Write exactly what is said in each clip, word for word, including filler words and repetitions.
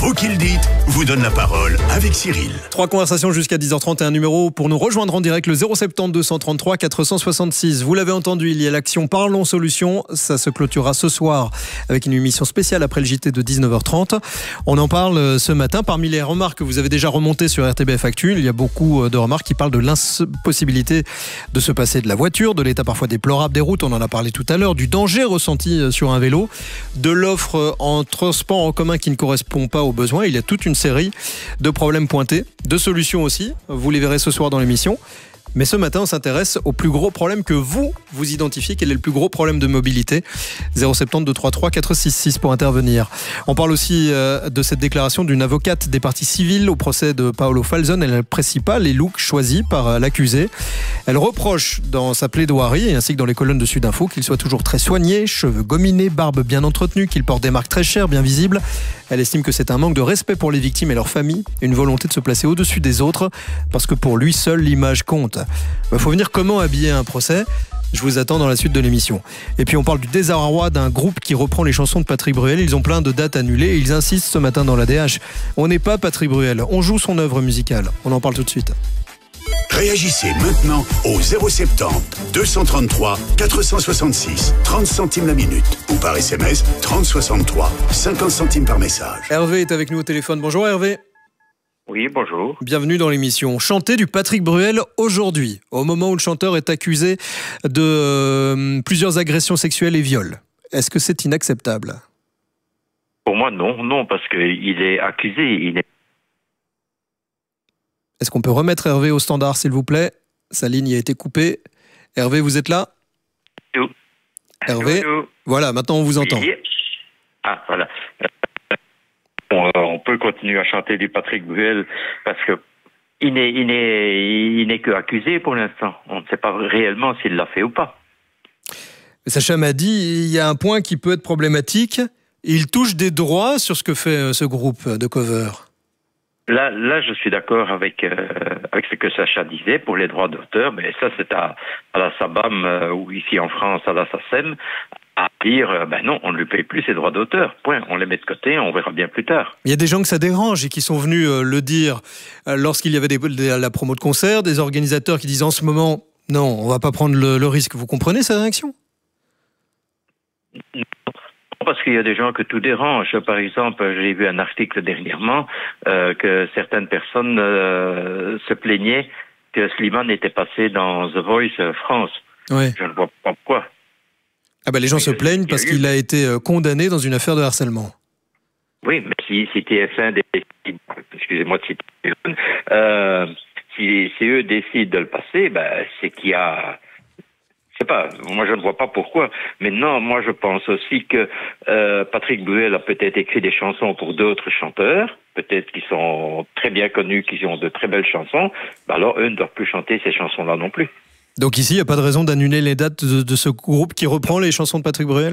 Vous qui le dites vous donne la parole avec Cyril. Trois conversations jusqu'à dix heures trente et un numéro pour nous rejoindre en direct, le zéro sept zéro deux cent trente-trois quatre cent soixante-six. Vous l'avez entendu, il y a l'action Parlons Solutions. Ça se clôturera ce soir avec une émission spéciale après le J T de dix-neuf heures trente. On en parle ce matin. Parmi les remarques que vous avez déjà remontées sur R T B F Actu, il y a beaucoup de remarques qui parlent de l'impossibilité de se passer de la voiture, de l'état parfois déplorable des routes, on en a parlé tout à l'heure, du danger ressenti sur un vélo, de l'offre en transport en commun qui ne correspond pas aux besoins. Il y a toute une série de problèmes pointés, de solutions aussi. Vous les verrez ce soir dans l'émission. Mais ce matin, on s'intéresse au plus gros problème que vous, vous identifiez. Quel est le plus gros problème de mobilité ? zéro sept zéro deux trois trois quatre six six pour intervenir. On parle aussi euh, de cette déclaration d'une avocate des parties civiles au procès de Paolo Falzon. Elle n'apprécie pas les looks choisis par euh, l'accusé. Elle reproche dans sa plaidoirie, ainsi que dans les colonnes de Sudinfo, qu'il soit toujours très soigné, cheveux gominés, barbe bien entretenue, qu'il porte des marques très chères, bien visibles. Elle estime que c'est un manque de respect pour les victimes et leurs familles, une volonté de se placer au-dessus des autres, parce que pour lui seul, l'image compte. Il faut venir comment habiller un procès. Je vous attends dans la suite de l'émission. Et puis on parle du désarroi d'un groupe qui reprend les chansons de Patrick Bruel. Ils ont plein de dates annulées et ils insistent ce matin dans l'A D H. On n'est pas Patrick Bruel, on joue son œuvre musicale. On en parle tout de suite. Réagissez maintenant au zéro sept zéro deux cent trente-trois quatre cent soixante-six, trente centimes la minute, ou par S M S trente soixante-trois, cinquante centimes par message. Hervé est avec nous au téléphone. Bonjour Hervé. Oui, bonjour. Bienvenue dans l'émission. Chanter du Patrick Bruel aujourd'hui, au moment où le chanteur est accusé de euh, plusieurs agressions sexuelles et viols. Est-ce que c'est inacceptable ? Pour moi, non, non, parce qu'il est accusé. Il est... Est-ce qu'on peut remettre Hervé au standard, s'il vous plaît ? Sa ligne a été coupée. Hervé, vous êtes là ? Yo. Hervé, yo, yo. Voilà, maintenant on vous entend. Oui. Ah, voilà. On, on peut continuer à chanter du Patrick Bruel parce que il n'est, il n'est, il n'est que accusé pour l'instant. On ne sait pas réellement s'il l'a fait ou pas. Sacha m'a dit, il y a un point qui peut être problématique. Il touche des droits sur ce que fait ce groupe de cover. Là, là, je suis d'accord avec euh, avec ce que Sacha disait pour les droits d'auteur, mais ça, c'est à, à la SABAM euh, ou ici en France à la SACEM à dire, euh, ben non, on ne lui paye plus ses droits d'auteur. Point. On les met de côté, on verra bien plus tard. Il y a des gens que ça dérange et qui sont venus euh, le dire euh, lorsqu'il y avait des, des, la promo de concert, des organisateurs qui disent en ce moment, non, on va pas prendre le, le risque. Vous comprenez sa réaction ? Parce qu'il y a des gens que tout dérange. Par exemple, j'ai vu un article dernièrement euh, que certaines personnes euh, se plaignaient que Slimane était passé dans The Voice France. Ouais. Je ne vois pas pourquoi. Ah ben les gens oui, se plaignent parce qu'il a été condamné dans une affaire de harcèlement. Oui, mais si, si T F un décide, excusez-moi de citer, euh, si, si eux décident de le passer, ben c'est qu'il y a... Je sais pas, moi je ne vois pas pourquoi. Maintenant, moi je pense aussi que euh, Patrick Bruel a peut-être écrit des chansons pour d'autres chanteurs, peut-être qui sont très bien connus, qui ont de très belles chansons, ben alors eux ne doivent plus chanter ces chansons-là non plus. Donc ici, il n'y a pas de raison d'annuler les dates de, de ce groupe qui reprend les chansons de Patrick Bruel ?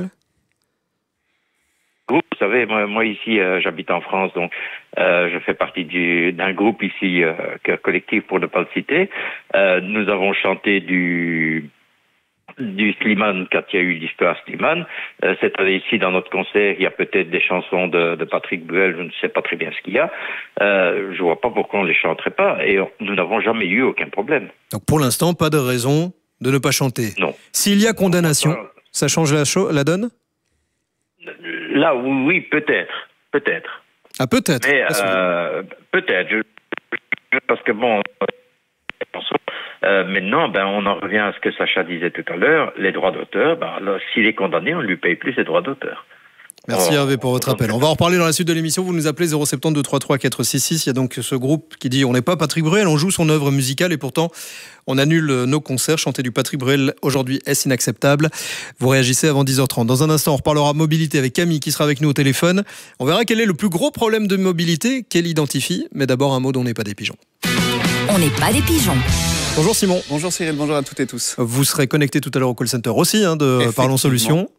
Vous savez, moi, moi ici, euh, j'habite en France, donc euh, je fais partie du, d'un groupe ici, euh, collectif pour ne pas le citer. Euh, nous avons chanté du... du Slimane quand il y a eu l'histoire Slimane. Euh, cette année ici, dans notre concert, il y a peut-être des chansons de, de Patrick Bruel, je ne sais pas très bien ce qu'il y a. Euh, je vois pas pourquoi on ne les chanterait pas et on, nous n'avons jamais eu aucun problème. Donc pour l'instant, pas de raison de ne pas chanter. Non. S'il y a condamnation, ça change la, cho- la donne ? Là, oui, oui, peut-être. Peut-être. Ah, peut-être. Mais euh, peut-être. Je, parce que bon... Euh, maintenant, ben, on en revient à ce que Sacha disait tout à l'heure, les droits d'auteur, ben, là, s'il est condamné, on ne lui paye plus ses droits d'auteur. Merci oh, Hervé pour votre appel. On va en reparler dans la suite de l'émission. Vous nous appelez zéro sept zéro deux trois trois quatre six six. Il y a donc ce groupe qui dit on n'est pas Patrick Bruel, on joue son œuvre musicale et pourtant on annule nos concerts. Chanter du Patrick Bruel aujourd'hui, est-ce inacceptable ? Vous réagissez avant dix heures trente. Dans un instant, on reparlera mobilité avec Camille qui sera avec nous au téléphone. On verra quel est le plus gros problème de mobilité qu'elle identifie. Mais d'abord un mot dont on n'est pas des pigeons. On n'est pas des pigeons. Bonjour Simon. Bonjour Cyril, bonjour à toutes et tous. Vous serez connecté tout à l'heure au call center aussi hein, de Parlons Solutions.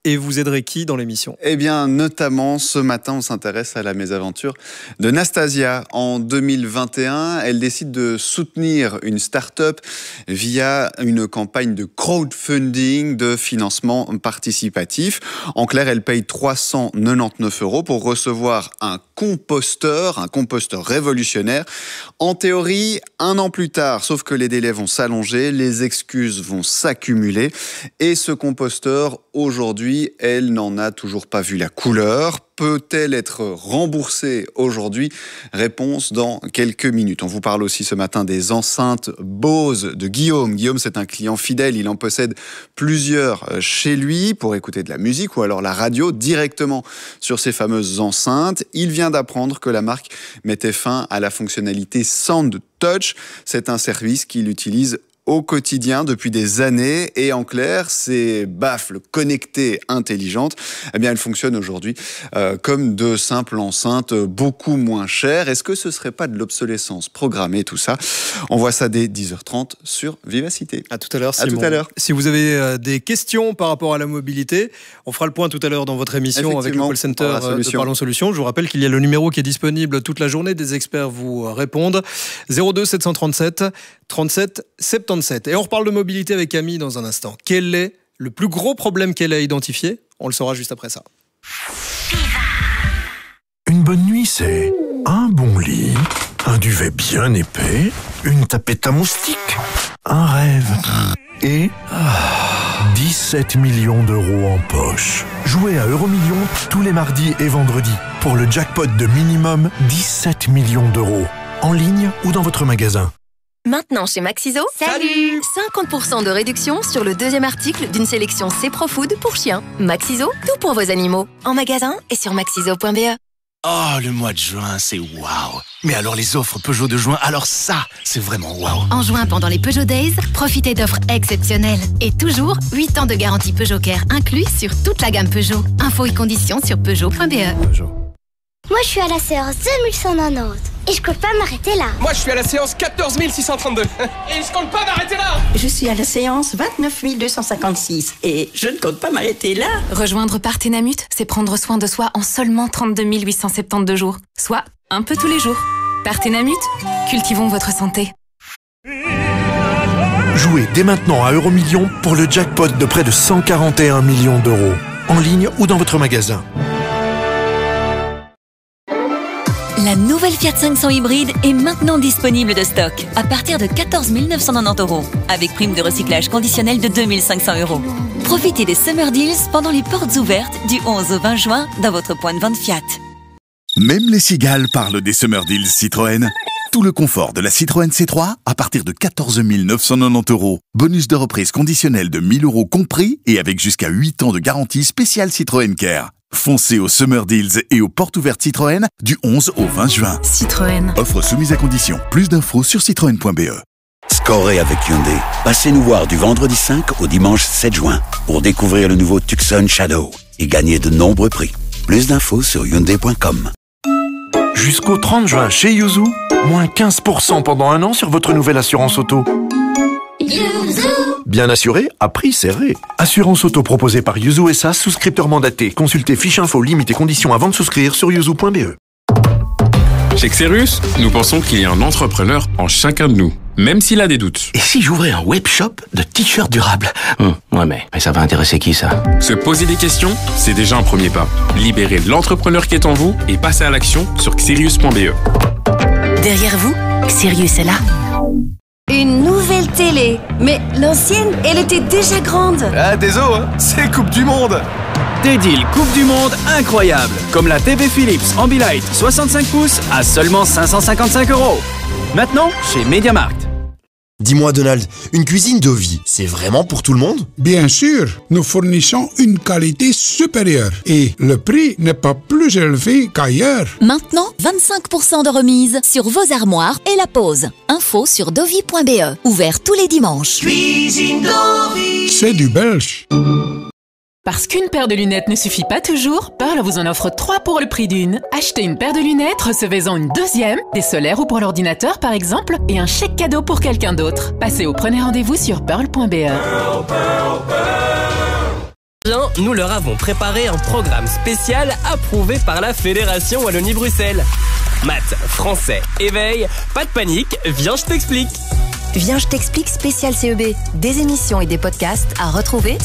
et vous aiderez qui dans l'émission ? Eh bien, notamment, ce matin, on s'intéresse à la mésaventure de Nastasia. En deux mille vingt et un, elle décide de soutenir une start-up via une campagne de crowdfunding, de financement participatif. En clair, elle paye trois cent quatre-vingt-dix-neuf euros pour recevoir un composteur, un composteur révolutionnaire. En théorie, un an plus tard, sauf que les délais vont s'allonger, les excuses vont s'accumuler. Et ce composteur, aujourd'hui, elle n'en a toujours pas vu la couleur. Peut-elle être remboursée aujourd'hui ? Réponse dans quelques minutes. On vous parle aussi ce matin des enceintes Bose de Guillaume. Guillaume, c'est un client fidèle. Il en possède plusieurs chez lui pour écouter de la musique ou alors la radio directement sur ces fameuses enceintes. Il vient d'apprendre que la marque mettait fin à la fonctionnalité Sound Touch. C'est un service qu'il utilise au quotidien depuis des années, et en clair, ces baffles connectées intelligentes, eh bien, elles fonctionnent aujourd'hui euh, comme de simples enceintes beaucoup moins chères. Est-ce que ce serait pas de l'obsolescence programmée, tout ça ? On voit ça dès dix heures trente sur Vivacité. À tout à l'heure, à Simon. tout à l'heure. Si vous avez euh, des questions par rapport à la mobilité, on fera le point tout à l'heure dans votre émission avec le call center de Parlons Solutions. Je vous rappelle qu'il y a le numéro qui est disponible toute la journée. Des experts vous répondent. zéro deux sept cent trente-sept trente-sept soixante-dix-sept. Et on reparle de mobilité avec Camille dans un instant. Quel est le plus gros problème qu'elle a identifié ? On le saura juste après ça. Une bonne nuit, c'est un bon lit, un duvet bien épais, une tapette à moustiques, un rêve et ah, dix-sept millions d'euros en poche. Jouez à Euromillions tous les mardis et vendredis pour le jackpot de minimum dix-sept millions d'euros. En ligne ou dans votre magasin. Maintenant chez Maxiso, salut cinquante pour cent de réduction sur le deuxième article d'une sélection C-Profood pour chiens. Maxiso, tout pour vos animaux. En magasin et sur maxiso point b e. Oh, le mois de juin, c'est waouh. Mais alors les offres Peugeot de juin, alors ça, c'est vraiment waouh. En juin, pendant les Peugeot Days, profitez d'offres exceptionnelles. Et toujours, huit ans de garantie Peugeot Care inclus sur toute la gamme Peugeot. Infos et conditions sur peugeot point b e. Peugeot. Moi, je suis à la séance deux mille cent quatre-vingt-dix et je compte pas m'arrêter là. Moi, je suis à la séance quatorze mille six cent trente-deux et je compte pas m'arrêter là. Je suis à la séance vingt-neuf mille deux cent cinquante-six et je ne compte pas m'arrêter là. Rejoindre Partenamut, c'est prendre soin de soi en seulement trente-deux mille huit cent soixante-douze jours, soit un peu tous les jours. Partenamut, cultivons votre santé. Jouez dès maintenant à Euromillions pour le jackpot de près de cent quarante et un millions d'euros. En ligne ou dans votre magasin. La nouvelle Fiat cinq cents hybride est maintenant disponible de stock à partir de quatorze mille neuf cent quatre-vingt-dix euros avec prime de recyclage conditionnelle de deux mille cinq cents euros. Profitez des Summer Deals pendant les portes ouvertes du onze au vingt juin dans votre point de vente Fiat. Même les cigales parlent des Summer Deals Citroën. Tout le confort de la Citroën C trois à partir de quatorze mille neuf cent quatre-vingt-dix euros. Bonus de reprise conditionnel de mille euros compris et avec jusqu'à huit ans de garantie spéciale Citroën Care. Foncez aux Summer Deals et aux portes ouvertes Citroën du onze au vingt juin. Citroën. Offre soumise à condition. Plus d'infos sur citroën point b e. Scorez avec Hyundai. Passez nous voir du vendredi cinq au dimanche sept juin pour découvrir le nouveau Tucson Shadow et gagner de nombreux prix. Plus d'infos sur hyundai point com. Jusqu'au trente juin chez Yuzu, moins quinze pour cent pendant un an sur votre nouvelle assurance auto. Yuzu. Bien assuré, à prix serré. Assurance auto proposée par Yuzu S A, souscripteur mandaté. Consultez fiche info, limites et conditions avant de souscrire sur yuzu point b e. Chez Xerus, nous pensons qu'il y a un entrepreneur en chacun de nous, même s'il a des doutes. Et si j'ouvrais un webshop de t-shirts durables hum, Ouais, mais, mais ça va intéresser qui, ça? Se poser des questions, c'est déjà un premier pas. Libérez l'entrepreneur qui est en vous et passez à l'action sur xerius point b e. Derrière vous, Sirius est là. Une nouvelle télé. Mais l'ancienne, elle était déjà grande. Ah, désolé, hein, c'est Coupe du Monde. Des deals Coupe du Monde incroyables, comme la T V Philips Ambilight soixante-cinq pouces à seulement cinq cent cinquante-cinq euros. Maintenant, chez MediaMarkt. Dis-moi Donald, une cuisine Dovi, c'est vraiment pour tout le monde? Bien sûr, nous fournissons une qualité supérieure et le prix n'est pas plus élevé qu'ailleurs. Maintenant, vingt-cinq pour cent de remise sur vos armoires et la pose. Info sur dovi point b e, ouvert tous les dimanches. Cuisine Dovi, c'est du belge. Parce qu'une paire de lunettes ne suffit pas toujours, Pearl vous en offre trois pour le prix d'une. Achetez une paire de lunettes, recevez-en une deuxième, des solaires ou pour l'ordinateur par exemple, et un chèque cadeau pour quelqu'un d'autre. Passez au premier rendez-vous sur pearl point b e. Pearl, Pearl, Pearl. nous leur avons préparé un programme spécial approuvé par la Fédération Wallonie-Bruxelles. Maths, français, éveil, pas de panique, viens je t'explique. Viens, je t'explique spécial C E B. Des émissions et des podcasts à retrouver